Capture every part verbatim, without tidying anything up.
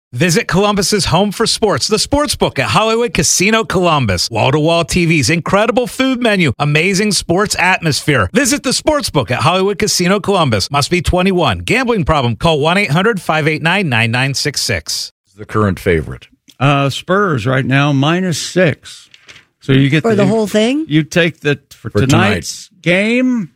Visit Columbus's home for sports, the Sportsbook at Hollywood Casino Columbus. Wall-to-wall T Vs, incredible food menu, amazing sports atmosphere. Visit the Sportsbook at Hollywood Casino Columbus. Must be twenty-one. Gambling problem? Call one eight hundred five eight nine nine nine six six. The current favorite. Uh, Spurs right now, minus six. So you get For the, the whole thing? You take the, for, For tonight's game...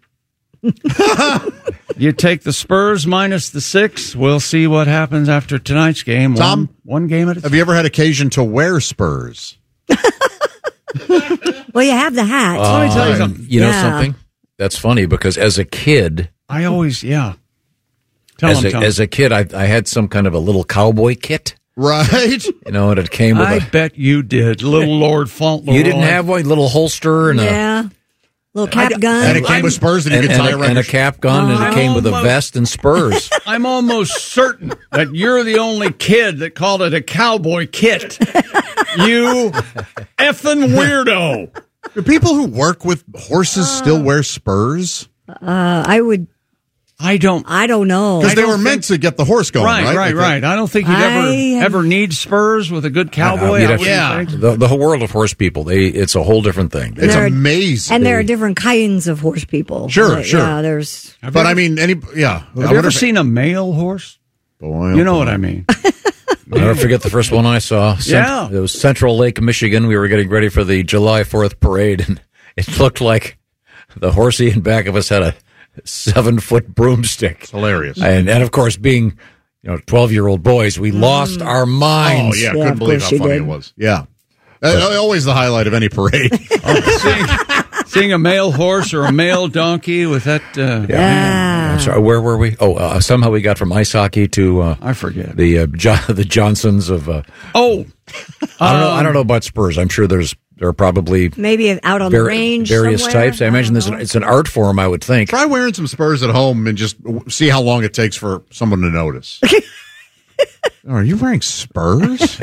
You take the Spurs minus the six. We'll see what happens after tonight's game. Tom, one, one game at a time. Have you ever had occasion to wear Spurs? Well, you have the hat. Uh, Let me tell you something. You know Yeah. something? That's funny because as a kid, I always, yeah. Tell as, him, a, tell him. as a kid, I, I had some kind of a little cowboy kit. Right? You know, and it came with I a... bet you did. Little Lord Fauntleroy. You didn't have one? Little holster and a... Yeah. Little cap gun. And it came with Spurs, and you And, could and, tie a, around and a your- cap gun, and it I'm came with a almost- vest and spurs. I'm almost certain that you're the only kid that called it a cowboy kit. You effing weirdo. Do people who work with horses still wear Spurs? Uh, I would. I don't. I don't know. Because they don't were meant to get the horse going, Right, right? right, Like right. I don't think you'd I ever have- ever need Spurs with a good cowboy. You'd I have- wouldn't yeah. think. The, the whole world of horse people, they it's a whole different thing. It's There are- amazing. And there are different kinds of horse people. Sure, Uh, sure. Yeah, there's. Have But you I ever- mean, any yeah. have you ever seen a male horse? Boy, You know what I mean. I'll never forget the first one I saw. Cent- Yeah. It was Central Lake, Michigan. We were getting ready for the July fourth parade, and it looked like the horsey in back of us had a seven-foot broomstick. It's hilarious. And, and, of course, being you know twelve-year-old boys, we lost our Oh, minds. yeah. Yeah, Couldn't of believe course how you funny did. it was. Yeah. Uh, always the highlight of any parade. seeing, seeing a male horse or a male donkey with that. Uh, Yeah. I'm sorry, where were we? Oh, uh, somehow we got from ice hockey to uh, I forget. the uh, jo- the Johnsons of. Uh, Oh, I don't know. I don't know about Spurs. I'm sure there's there are probably Maybe out on the var- range. various somewhere. types. I imagine there's an, it's an art form. I would think. Try wearing some Spurs at home and just w- see how long it takes for someone to notice. Oh, are you wearing Spurs?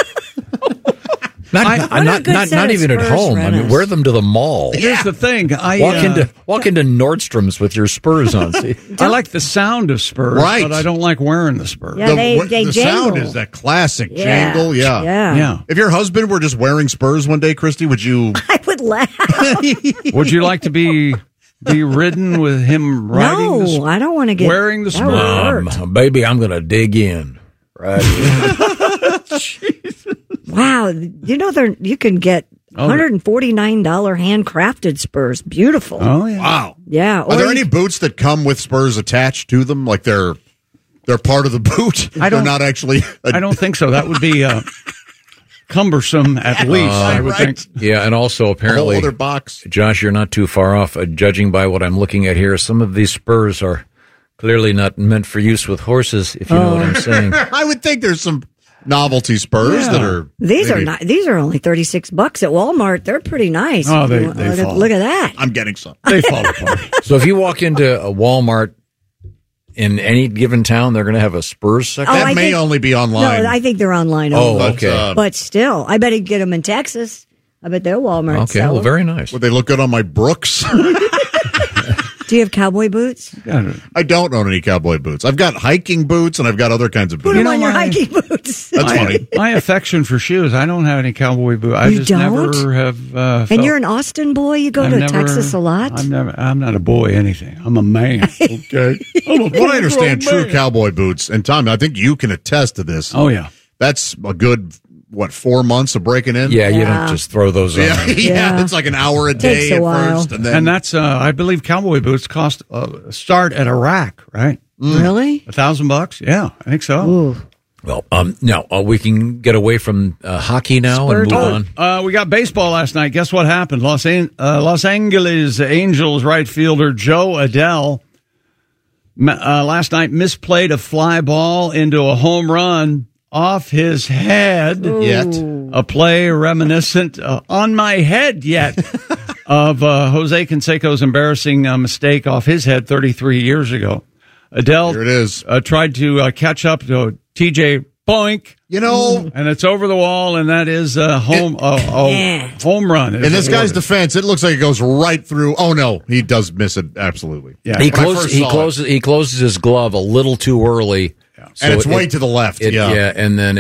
Not I- not, What a not, good not, set not of even at Spurs, home. I mean, Rennis. wear them to the mall. here's the thing. I Walk uh, into walk into Nordstrom's with your Spurs on. See? I like the sound of Spurs, Right. but I don't like wearing the Spurs. Yeah, the they- w- they the jangle. sound is that classic Yeah. jangle. Yeah. Yeah. Yeah. If your husband were just wearing Spurs one day, Christy, would you? I would laugh. Would you like to be be ridden with him riding the No, Spurs? I don't want to get wearing the that would Spurs. hurt. Um, baby, I'm gonna dig in. Right. Wow, you know they're you can get Oh, one hundred forty-nine dollars handcrafted Spurs. Beautiful. Oh yeah. Wow. Yeah. Are there you- any boots that come with Spurs attached to them? Like they're they're part of the boot. I don't- They're not actually. A, I don't think so. That would be uh, cumbersome at least. I would right. think. Yeah, and also a whole apparently, other box. Josh, you're not too far off. Uh, judging by what I'm looking at here, some of these Spurs are clearly not meant for use with horses. If you know what I'm saying. I would think there's some novelty Spurs Yeah. that are. These are maybe- not. These are only thirty-six bucks at Walmart. They're pretty nice. Oh, they- look, they look, fall. look at that. I'm getting some. They fall apart. So if you walk into a Walmart in any given town, they're going to have a Spurs section. Oh, That I may think- only be online. No, I think they're online. Oh, only. okay. uh, But still, I bet he'd get them in Texas. I bet they're Walmart. Okay, sell well, them. very nice. Would they look good on my Brooks? Do you have cowboy boots? I don't own any cowboy boots. I've got hiking boots and I've got other kinds of Put boots. them know on your my- hiking boots. That's funny. My affection for shoes. I don't have any cowboy boots. I You just don't? never have. Uh, And felt- you're an Austin boy. You go I've to never- Texas a lot. I'm never. I'm not a boy. Anything. I'm a man. Okay. I'm a Well, I understand full-grown true man. cowboy boots. And Tom, I think you can attest to this. Oh yeah. That's a good, what, four months of breaking in? Yeah, you Yeah. don't just throw those on. Yeah, yeah, Yeah. it's like an hour a Takes day a at while. first. And then And that's. Uh, I believe cowboy boots cost uh, start at a rack, right? Really? A thousand bucks. Yeah, I think so. Ooh. Well, um, now uh, we can get away from uh, hockey now and move Spurs. on. Uh, we got baseball last night. Guess what happened? Los, An- uh, Los Angeles Angels right fielder Joe Adell uh, last night misplayed a fly ball into a home run off his head. yet. A play reminiscent uh, on my head yet of uh, Jose Canseco's embarrassing uh, mistake off his head thirty-three years ago. Adele Here it is. uh, tried to uh, catch up to T J Boink. You know, And it's over the wall, and that is a home a, a Yeah. home run. in this guy's defense, it looks like it goes right through. Oh, no, he does miss it. Absolutely. Yeah. He When I closes. first He saw it. closes. He closes his glove a little too early, so And it's it- way to the left. It, yeah. yeah, and then